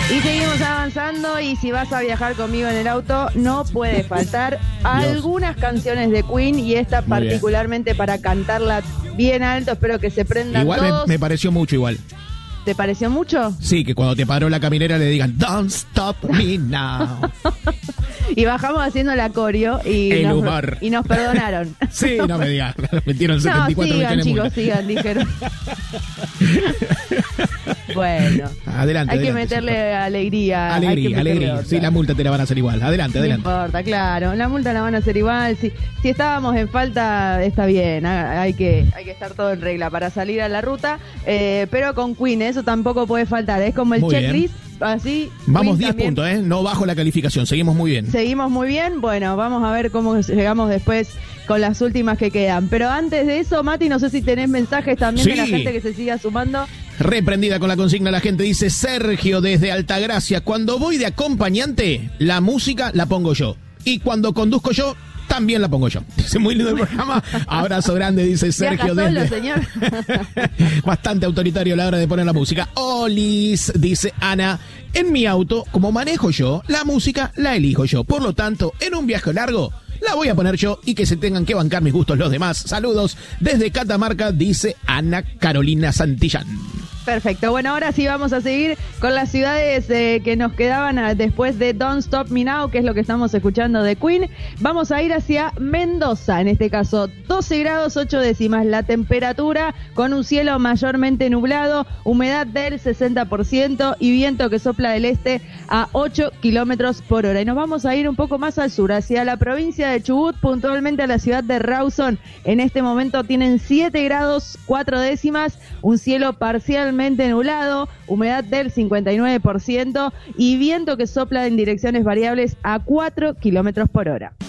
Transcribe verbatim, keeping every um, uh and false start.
Y seguimos avanzando, y si vas a viajar conmigo en el auto, no puede faltar algunas canciones de Queen, y esta Muy particularmente bien, para cantarla bien alto. Espero que se prendan igual todos. Me, me pareció mucho igual. ¿Te pareció mucho? Sí, que cuando te paró la caminera le digan Don't stop me now. Y bajamos haciendo la coreo y, El nos, humor. y nos perdonaron. Sí, no me digas. Metieron setenta y cuatro no, sigan, millones de chicos, multa. sigan, dijeron. Bueno, Adelante, hay que adelante, meterle señor. alegría. Alegría, hay que meterle alegría. otra. Sí, la multa te la van a hacer igual. Adelante, No adelante. importa, claro, la multa la van a hacer igual. Si, si estábamos en falta, está bien, ha- hay que, hay que estar todo en regla para salir a la ruta, eh, pero con Queen eso tampoco puede faltar, es como el Muy bien. checklist, así. Vamos Queen diez también. puntos, ¿eh? No bajo la calificación. Seguimos muy bien. Seguimos muy bien, bueno, vamos a ver cómo llegamos después con las últimas que quedan. Pero antes de eso, Mati, no sé si tenés mensajes también Sí. de la gente que se siga sumando. Reprendida con la consigna, la gente dice: Sergio desde Altagracia, cuando voy de acompañante, la música la pongo yo. Y cuando conduzco yo, también la pongo yo. Dice: muy lindo el programa. Abrazo grande, dice Sergio Viaja solo, desde... señor. Bastante autoritario a la hora de poner la música. Olis, dice Ana: en mi auto, como manejo yo, la música la elijo yo. Por lo tanto, en un viaje largo, la voy a poner yo y que se tengan que bancar mis gustos los demás. Saludos desde Catamarca, dice Ana Carolina Santillán. Perfecto, bueno, ahora sí vamos a seguir con las ciudades eh, que nos quedaban a, después de Don't Stop Me Now, que es lo que estamos escuchando de Queen. Vamos a ir hacia Mendoza, en este caso doce grados ocho décimas la temperatura, con un cielo mayormente nublado, humedad del sesenta por ciento y viento que sopla del este a ocho kilómetros por hora. Y nos vamos a ir un poco más al sur, hacia la provincia de Chubut, puntualmente a la ciudad de Rawson. En este momento tienen siete grados cuatro décimas, un cielo parcialmente nublado, humedad del cincuenta y nueve por ciento y viento que sopla en direcciones variables a cuatro kilómetros por hora.